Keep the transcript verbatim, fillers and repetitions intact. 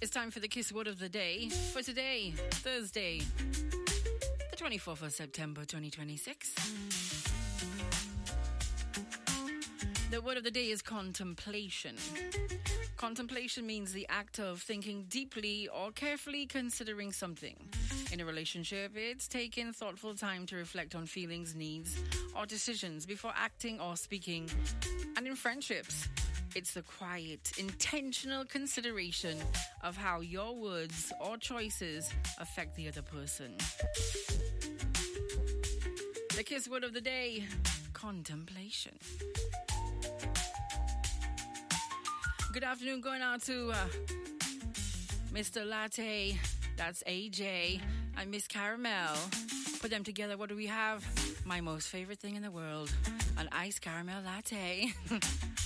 it's time for the Kiss Word of the Day for today, Thursday, the twenty-fourth of September, twenty twenty-six. The word of the day is contemplation. Contemplation means the act of thinking deeply or carefully considering something. In a relationship, it's taking thoughtful time to reflect on feelings, needs, or decisions before acting or speaking. And in friendships, it's the quiet, intentional consideration of how your words or choices affect the other person. The Kiss Word of the Day, contemplation. Good afternoon, going out to uh, Mister Latte, that's A J, and Miss Caramel. Put them together, what do we have? My most favorite thing in the world, an iced caramel latte.